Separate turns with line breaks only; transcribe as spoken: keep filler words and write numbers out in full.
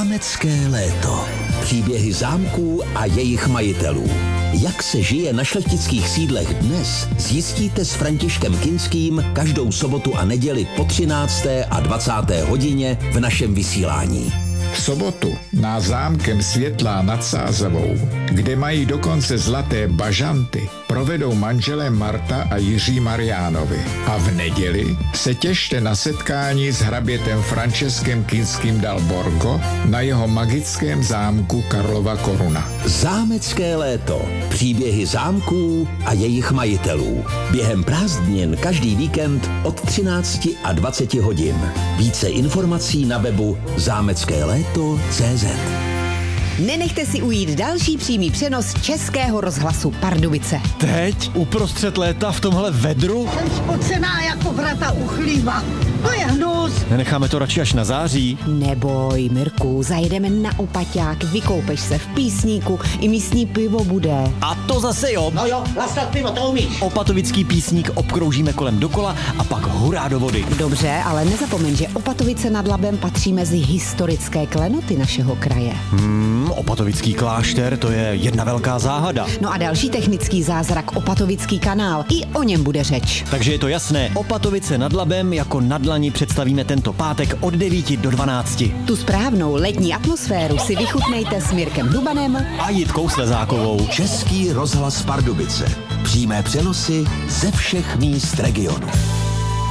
Zámecké léto. Příběhy zámků a jejich majitelů. Jak se žije na šlechtických sídlech dnes, zjistíte s Františkem Kinským každou sobotu a neděli po třinácté a dvacáté hodině v našem vysílání.
V sobotu na zámkem Světlá nad Sázavou, kde mají dokonce zlaté bažanty, provedou manželé Marta a Jiří Mariánovi. A v neděli se těšte na setkání s hrabětem Franceskem Kinským dal Borgo na jeho magickém zámku Karlova Koruna.
Zámecké léto. Příběhy zámků a jejich majitelů. Během prázdnin každý víkend od třinácti a dvaceti hodin. Více informací na webu zámecké léto tečka cé zet.
Nenechte si ujít další přímý přenos Českého rozhlasu Pardubice.
Teď? Uprostřed léta v tomhle vedru?
Jsem spocená jako vrata u chlíva. To je hnus.
Nenecháme to radši až na září?
Neboj, Mirku, zajedeme na Opaťák, vykoupeš se v Písníku, i místní pivo bude.
A to zase jo.
No jo, lastat pivo, to umíš.
Opatovický Písník obkroužíme kolem dokola a pak hurá do vody.
Dobře, ale nezapomeň, že Opatovice nad Labem patří mezi historické klenoty našeho kraje.
Hmm, Opatovický klášter, to je jedna velká záhada.
No a další technický zázrak Opatovický kanál, i o něm bude řeč.
Takže je to jasné, Opatovice nad Labem jako na dlani představíme tento pátek od devíti do dvanácti.
Tu správnou letní atmosféru si vychutnejte s Mirkem Dubanem
A Jitkou Slezákovou.
Český rozhlas Pardubice. Přímé přenosy ze všech míst regionu.